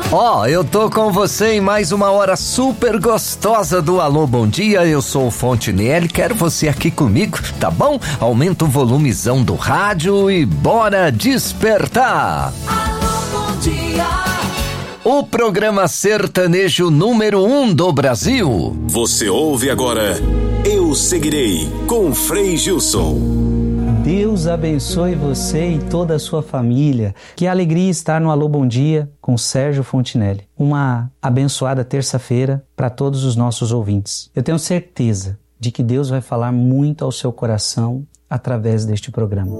Eu tô com você em mais uma hora super gostosa do Alô Bom Dia. Eu sou o Fontenelle, quero você aqui comigo, tá bom? Aumenta o volumezão do rádio e bora despertar! Alô Bom Dia! O programa sertanejo número 1 do Brasil. Você ouve agora Eu Seguirei, com Frei Gilson. Deus abençoe você e toda a sua família. Que alegria estar no Alô Bom Dia com Sérgio Fontenelle. Uma abençoada terça-feira para todos os nossos ouvintes. Eu tenho certeza de que Deus vai falar muito ao seu coração através deste programa.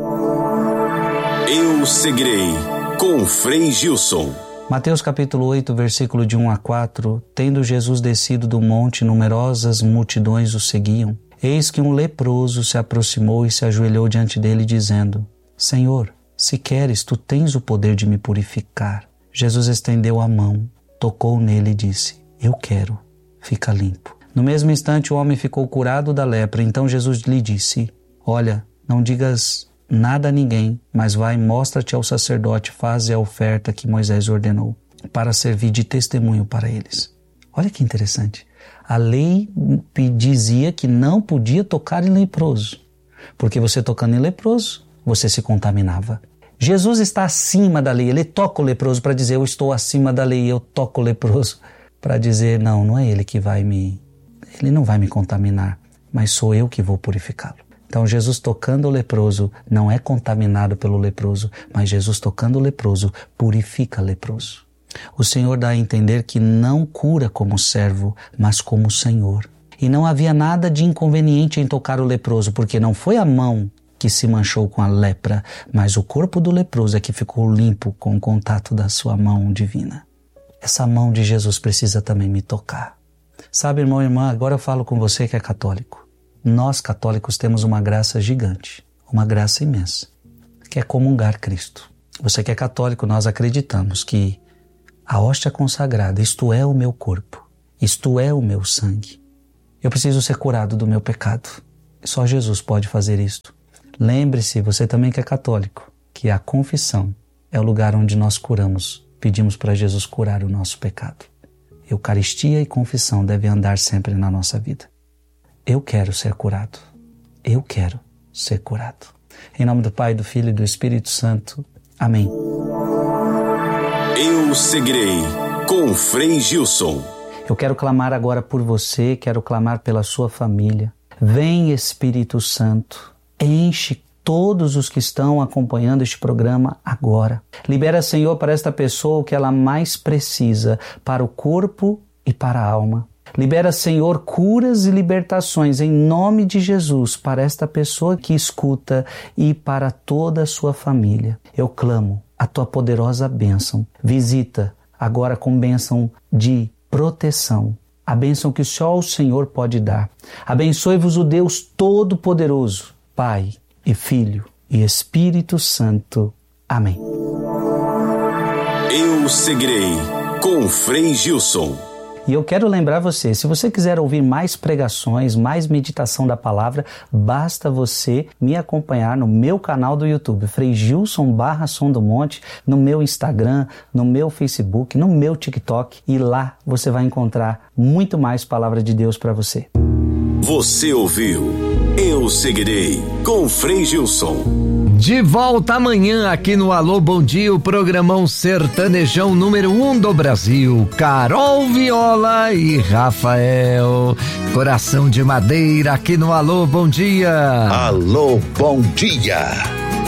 Eu Seguirei, com Frei Gilson. Mateus capítulo 8, versículo de 1 a 4. Tendo Jesus descido do monte, numerosas multidões o seguiam. Eis que um leproso se aproximou e se ajoelhou diante dele, dizendo: Senhor, se queres, tu tens o poder de me purificar. Jesus estendeu a mão, tocou nele e disse: Eu quero, fica limpo. No mesmo instante o homem ficou curado da lepra. Então Jesus lhe disse: Olha, não digas nada a ninguém, mas vai, mostra-te ao sacerdote, faze a oferta que Moisés ordenou, para servir de testemunho para eles. Olha que interessante. A lei dizia que não podia tocar em leproso, porque você tocando em leproso, você se contaminava. Jesus está acima da lei, ele toca o leproso para dizer: eu estou acima da lei, eu toco o leproso para dizer: não é ele que ele não vai me contaminar, mas sou eu que vou purificá-lo. Então Jesus tocando o leproso não é contaminado pelo leproso, mas Jesus tocando o leproso purifica o leproso. O Senhor dá a entender que não cura como servo, mas como Senhor. E não havia nada de inconveniente em tocar o leproso, porque não foi a mão que se manchou com a lepra, mas o corpo do leproso é que ficou limpo com o contato da sua mão divina. Essa mão de Jesus precisa também me tocar. Sabe, irmão e irmã, agora eu falo com você que é católico. Nós católicos temos uma graça gigante, uma graça imensa, que é comungar Cristo. Você que é católico, nós acreditamos que a hóstia consagrada, isto é o meu corpo, isto é o meu sangue. Eu preciso ser curado do meu pecado. Só Jesus pode fazer isto. Lembre-se, você também que é católico, que a confissão é o lugar onde nós curamos, pedimos para Jesus curar o nosso pecado. Eucaristia e confissão devem andar sempre na nossa vida. Eu quero ser curado. Eu quero ser curado. Em nome do Pai, do Filho e do Espírito Santo. Amém. Eu Seguirei, com Frei Gilson. Eu quero clamar agora por você, quero clamar pela sua família. Vem, Espírito Santo, enche todos os que estão acompanhando este programa agora. Libera, Senhor, para esta pessoa o que ela mais precisa, para o corpo e para a alma. Libera, Senhor, curas e libertações em nome de Jesus para esta pessoa que escuta e para toda a sua família. Eu clamo a tua poderosa bênção. Visita agora com bênção de proteção, a bênção que só o Senhor pode dar. Abençoe-vos o Deus Todo-Poderoso, Pai e Filho e Espírito Santo. Amém. Eu Seguirei, com Frei Gilson. E eu quero lembrar você, se você quiser ouvir mais pregações, mais meditação da palavra, basta você me acompanhar no meu canal do YouTube, Frei Gilson /Som do Monte, no meu Instagram, no meu Facebook, no meu TikTok, e lá você vai encontrar muito mais palavra de Deus para você. Você ouviu Eu Seguirei, com Frei Gilson. De volta amanhã aqui no Alô Bom Dia, o programão sertanejão número 1 do Brasil. Carol Viola e Rafael Coração de Madeira aqui no Alô Bom Dia. Alô Bom Dia.